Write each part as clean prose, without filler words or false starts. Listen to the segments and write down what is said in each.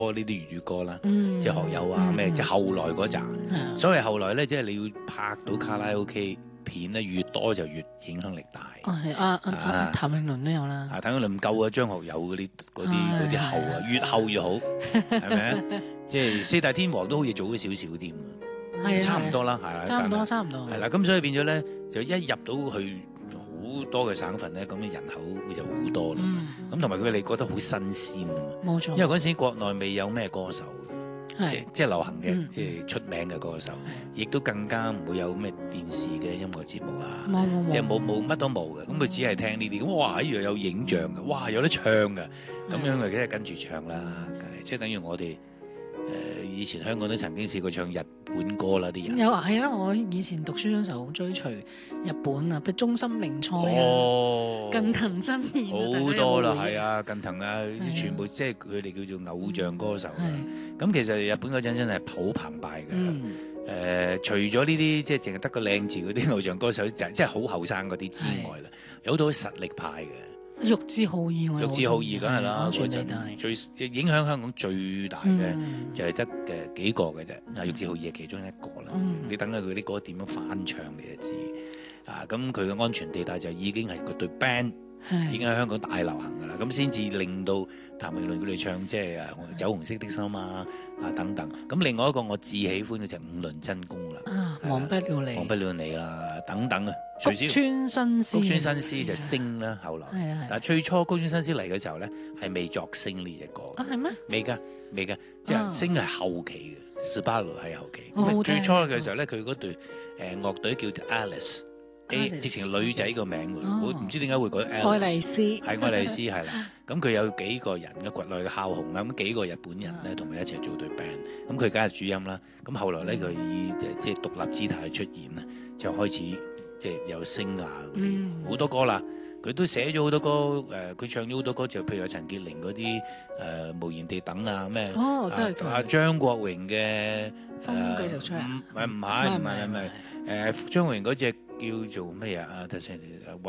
呢啲粵語歌啦，即係學友啊咩，即係後來嗰扎。所謂後來咧，即係你要拍到卡拉 OK 片咧，越多就越影響力大。 係譚詠麟都有啦。 譚詠麟唔夠啊，張學友嗰啲後啊，越後越好，係咪啊？即係四大天王都好似早咗少少添啊，差唔多啦，係啦， 差唔多。 係啦，咁所以變咗咧，就一入到去好多嘅省份咧，咁嘅人口就好多啦。咁同埋佢哋覺得好新鮮啊嘛， 冇錯。 因為嗰陣時國內未有咩歌手，即係流行嘅，即係出名嘅歌手，亦都更加唔會有咩電視嘅音樂節目啊，即係冇乜都冇嘅。咁佢只係聽呢啲，咁哇，依樣有影像嘅，哇，有得唱嘅，咁樣咪梗係跟住唱啦，即係等於我哋。以前香港都曾經試過唱日本歌啦，啲人有啊，係啦，我以前讀書嗰時候好追隨日本啊，譬如中森明菜啊、近藤真彥好多啦，係啊，近藤啊，全部即係佢哋叫做偶像歌手啦。咁其實日本嗰陣真係好澎湃嘅。除咗呢啲即係淨係得個靚字嗰啲偶像歌手，即係好後生嗰啲之外啦，有好多實力派嘅。 玉置浩二， 玉置浩二梗係啦， 安全地帶最影響香港最大嘅就係得嘅幾個嘅啫。玉置浩二係其中一個啦。你等下佢啲歌點樣翻唱，你就知。咁佢嘅安全地帶就已經係嗰隊 band 已經喺香港大流行㗎啦。咁先至令到譚詠麟佢哋唱即係酒紅色的心啊等等。咁另外一個我至喜歡嘅就係五輪真弓啦。 忘不了你， 忘不了你啦等等啊。 谷川新司， 谷川新司就星啦，後來。但係最初谷川新司嚟嘅時候咧，係未作星呢隻歌。 係咩？ 未㗎，即係星係後期嘅，Subaru係後期。最初嘅時候咧，佢嗰隊樂隊叫做 Alice， 直情女仔個名喎，我唔知點解會改 Alice。 愛麗絲係愛麗絲係啦。咁佢有幾個人嘅國內嘅校紅啊，咁幾個日本人咧同佢一齊做隊 band。咁佢梗係主音啦。咁後來咧佢以即係獨立姿態出現咧，就開始。即係有星啊嗰啲好多歌啦，佢都寫咗好多歌，佢唱咗好多歌，就譬如有陳潔靈嗰啲無言地等啊咩， 都係佢。 張國榮嘅風繼續吹啊？ 唔係，張國榮嗰隻叫做咩啊？睇先，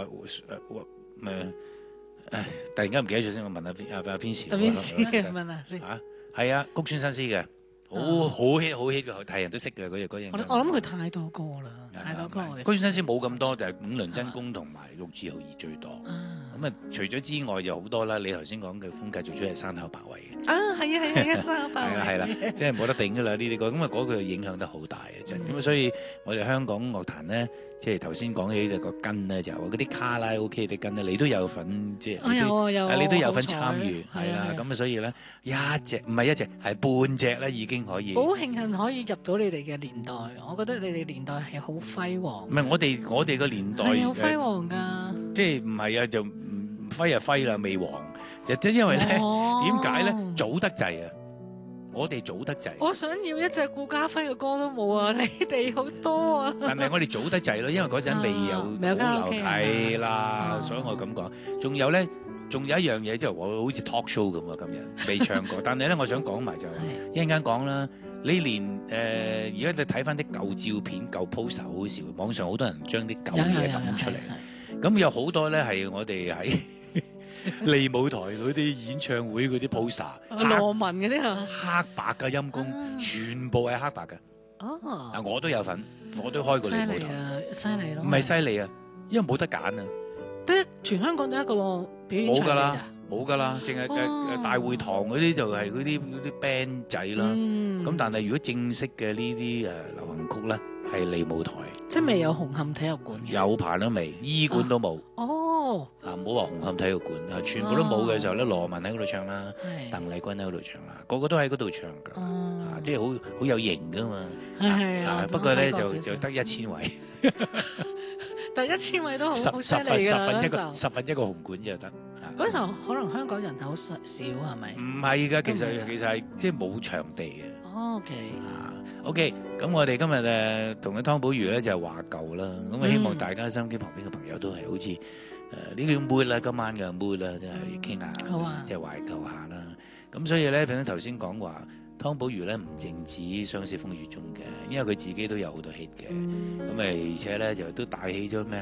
突然間唔記得咗先，我問下阿邊時問下先。 係啊，谷川新司嘅。好 hit 嘅，大人都識嘅嗰隻歌。 我諗佢太多歌啦，太多歌。 谷川新司冇咁多，就係五輪真弓同埋玉置浩二最多。咁啊，除咗之外就好多啦。你頭先講嘅風格做出係山口百惠嘅。 係啊，山口百惠。 係啦，即係冇得頂㗎啦呢啲歌。咁啊，嗰個影響得好大嘅真。咁所以我哋香港樂壇咧，即係頭先講起就個根咧，就話嗰啲卡拉 OK 嘅根咧，你都有份即係。有。你都有份參與，係啦。咁啊，所以咧唔係一隻，係半隻咧已經可以。 好慶幸可以入到你哋嘅年代，我覺得你哋年代係好輝煌。 唔係我哋個年代係好輝煌㗎。 即係唔係啊？就輝啊輝啦，未黃。因為咧點解咧？早得滯啊！我哋早得滯。 我想要一隻顧嘉輝嘅歌都冇啊！你哋好多啊。 但係我哋早得滯咯，因為嗰陣未有保留係啦，所以我咁講。仲有一樣嘢，即係我好似 talk show 咁啊！今日未唱過，但係咧，我想講埋就一陣間講啦。你連而家你睇翻啲舊照片、舊 poster 好笑，網上好多人將啲舊嘢抌出嚟。咁有好多咧係我哋喺利舞台嗰啲演唱會嗰啲 poster， 羅文嗰啲啊， 黑白嘅陰公，全部係黑白嘅。嗱，我都有份，我都開過利舞台。 犀利咯！ 唔係犀利啊，因為冇得揀啊。 得全香港都一個表演場地啊！ 冇㗎啦，淨係大會堂嗰啲就係嗰啲band 仔啦。咁但係如果正式嘅呢啲流行曲咧，係利舞台。 即係未有紅磡體育館嘅。 有排都未，醫館都冇。唔好話紅磡體育館，全部都冇嘅時候咧，羅文喺嗰度唱啦，鄧麗君喺嗰度唱啦，個個都喺嗰度唱㗎。即係好有型㗎嘛。不過咧就得1000位。 但係1000位都好犀利㗎， 十分一個紅館就得。 嗰時候可能香港人口少係咪？ 唔係㗎，其實係即係冇場地嘅。OK，咁我哋今日同阿湯寶如咧就話舊啦，咁希望大家收音機旁邊嘅朋友都係好似呢個 mood 啦，今晚嘅 mood 啦，即係傾下，即係懷舊下啦。咁所以咧，譬如頭先講話湯寶如咧唔淨止相思風雨中嘅，因為佢自己都有好多 hit 嘅，咁而且咧就都帶起咗咩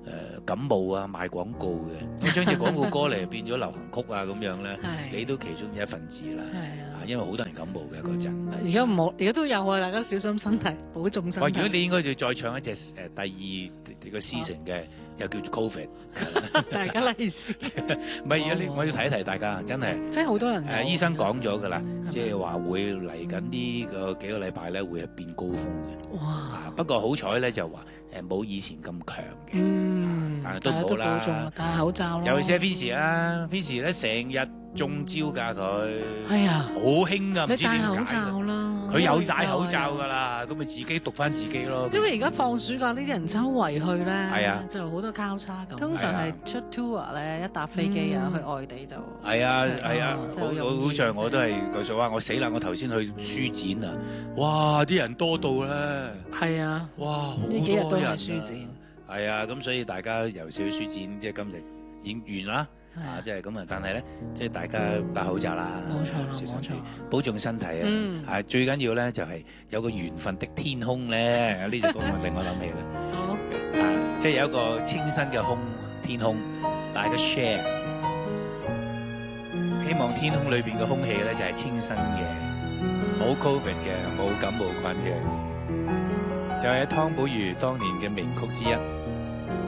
感冒啊賣廣告嘅，咁將隻廣告歌嚟變咗流行曲啊咁樣咧，你都其中一份子啦。因為好多人感冒嘅嗰陣。 而家唔好，而家都有啊！大家小心身體，保重身體。 如果你應該要再唱一隻第二個 season 嘅，就叫做 Covid。 大家利是。 唔係，我要提一提大家，真係好多人。 醫生講咗㗎啦，即係話會嚟緊呢個幾個禮拜咧，會係變高峰嘅。哇！不過好彩咧，就話冇以前咁強嘅。但係都唔好啦， 戴口罩咯。 尤其是 Vincy 啊 ，Vincy 咧成日中招㗎佢。 係啊， 好興啊，唔知點解。 你戴口罩啦。 佢有戴口罩㗎啦，咁咪自己毒翻自己咯。 因為而家放暑假呢啲人周圍去咧， 係啊， 就好多交叉咁。 通常係出 tour 咧，一搭飛機啊，去外地就係啊，好像我都係佢說話，我死啦！我頭先去書展啊，哇！啲人多到咧， 係啊， 哇！好多人呢幾日都係書展， 係啊，咁所以大家由少書展，即係今日已經完啦。即係咁啊！但係咧，即係大家戴口罩啦，小心啲，保重身體啊！最緊要咧就係有個緣分的天空咧，呢隻歌令我諗起啦。即係有一個清新嘅天空，大家 share。希望天空裏邊嘅空氣咧就係清新嘅，冇 Covid 嘅，冇感冒菌嘅，就係湯寶如當年嘅名曲之一。